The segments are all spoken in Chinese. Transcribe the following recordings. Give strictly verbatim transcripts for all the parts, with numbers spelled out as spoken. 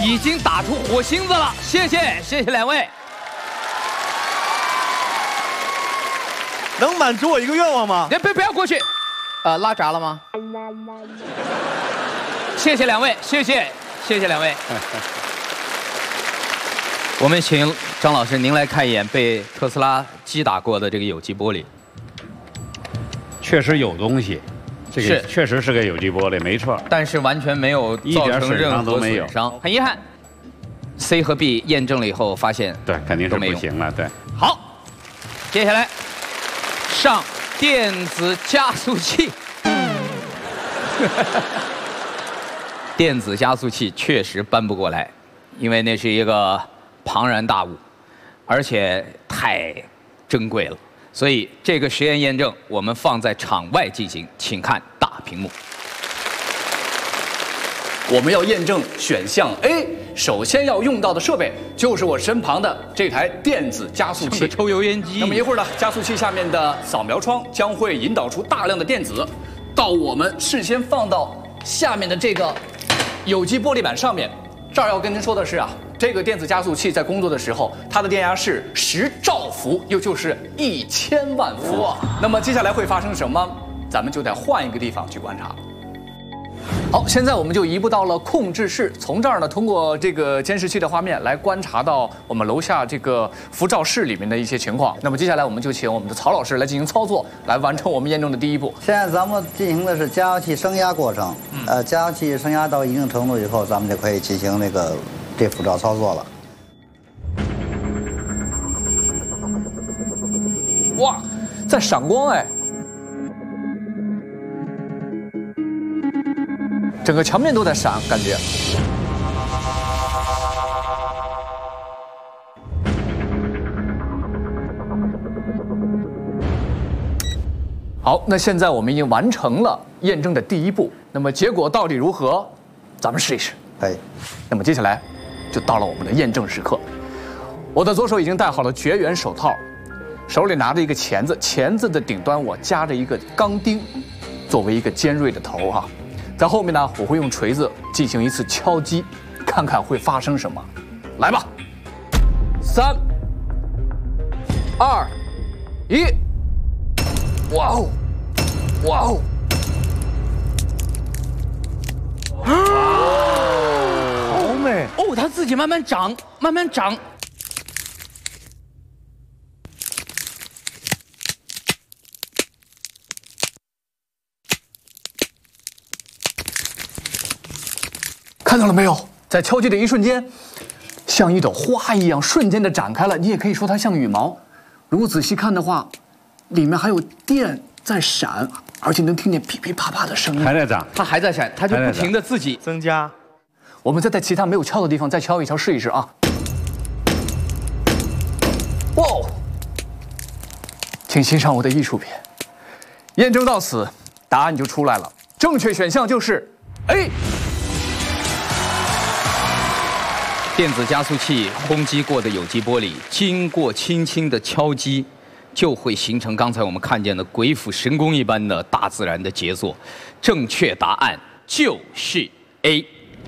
已经打出火星子了，谢谢谢谢两位。 能满足我一个愿望吗？ 别别不要过去，呃，拉闸了吗？谢谢两位，谢谢谢谢两位。我们请张老师您来看一眼被特斯拉击打过的这个有机玻璃。 确实有东西，这个确实是个有机玻璃，没错。 但是完全没有造成任何损伤，很遗憾。C 和 B 验证了以后发现， 对，肯定是不行了，对。 好，接下来上电子加速器。电子加速器确实搬不过来，因为那是一个庞然大物，而且太珍贵了，所以这个实验验证我们放在场外进行，请看大屏幕。 我们要验证选项 A， 首先要用到的设备就是我身旁的这台电子加速器， 抽油烟机。 那么一会儿呢，加速器下面的扫描窗将会引导出大量的电子，到我们事先放到下面的这个有机玻璃板上面。这儿要跟您说的是啊，这个电子加速器在工作的时候，它的电压是十兆伏，又就是一千万伏。那么接下来会发生什么？咱们就得换一个地方去观察。好，现在我们就移步到了控制室，从这儿呢，通过这个监视器的画面来观察到我们楼下这个辐照室里面的一些情况。那么接下来我们就请我们的曹老师来进行操作，来完成我们验证的第一步。 现在咱们进行的是加速器升压过程，呃，加速器升压到一定程度以后，咱们就可以进行那个这辐照操作了。 哇，在闪光哎！整个墙面都在闪，感觉。好，那现在我们已经完成了验证的第一步。那么结果到底如何？咱们试一试。 哎， 那么接下来就到了我们的验证时刻。我的左手已经戴好了绝缘手套，手里拿着一个钳子，钳子的顶端我夹着一个钢钉，作为一个尖锐的头哈。在后面呢，我会用锤子进行一次敲击，看看会发生什么。来吧，三、二、一，哇哦，哇哦， 好美哦，它自己慢慢长，慢慢长。 看到了没有？在敲击的一瞬间，像一朵花一样瞬间的展开了。你也可以说它像羽毛。如果仔细看的话，里面还有电在闪，而且能听见噼噼啪啪的声音。 还在长， 它还在闪，它就不停的自己增加。 我们再在其他没有敲的地方再敲一敲，试一试啊！哇，请欣赏我的艺术品。验证到此，答案就出来了。正确选项就是 A。 电子加速器轰击过的有机玻璃，经过轻轻的敲击，就会形成刚才我们看见的鬼斧神工一般的大自然的杰作。正确答案就是 A。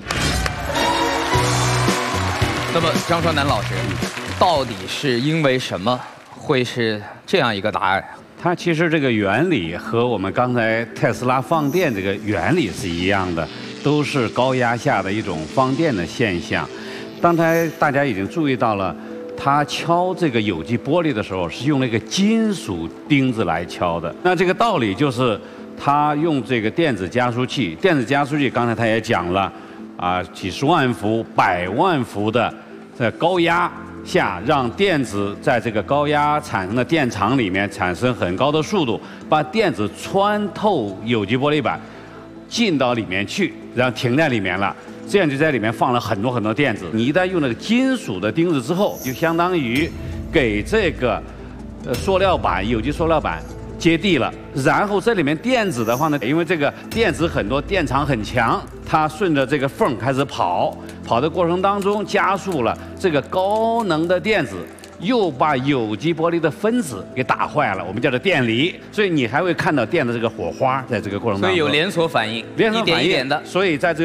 那么张双南老师，到底是因为什么会是这样一个答案？ 它其实这个原理和我们刚才特斯拉放电这个原理是一样的，都是高压下的一种放电的现象。刚才大家已经注意到了，它敲这个有机玻璃的时候是用那个金属钉子来敲的。那这个道理就是，它用这个电子加速器，电子加速器刚才他也讲了，啊，几十万伏、百万伏的在高压下，让电子在这个高压产生的电场里面产生很高的速度，把电子穿透有机玻璃板，进到里面去，然后停在里面了。这样就在里面放了很多很多电子。你一旦用那个金属的钉子之后，就相当于给这个呃塑料板、有机塑料板接地了。然后这里面电子的话呢，因为这个电子很多，电场很强，它顺着这个缝开始跑，跑的过程当中加速了这个高能的电子。又把有机玻璃的分子给打坏了，我们叫做电离，所以你还会看到电的这个火花在这个过程当中， 所以有连锁反应， 连锁反应一点一点的， 所以在这个